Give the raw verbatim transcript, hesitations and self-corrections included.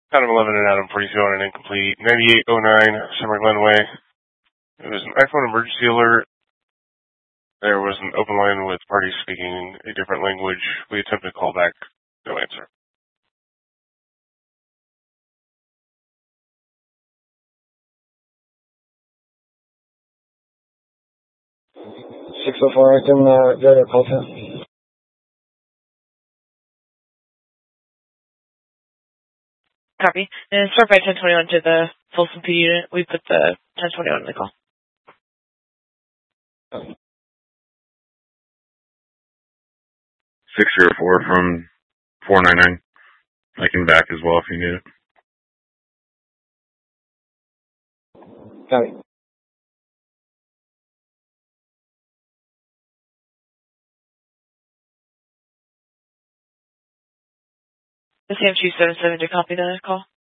Adam eleven and Adam forty-two on an incomplete. ninety-eight oh nine, Summer Glen Way. It was an iPhone emergency alert. There was an open line with parties speaking a different language. We attempted to call back. No answer. six oh four, I can uh, go to call to. Copy. And start by ten twenty-one to the Folsom P unit. We put the ten twenty-one in the call. Oh. six zero four from four nine nine. I can back as well if you need it. Copy. The Sam two seven seven to copy the call.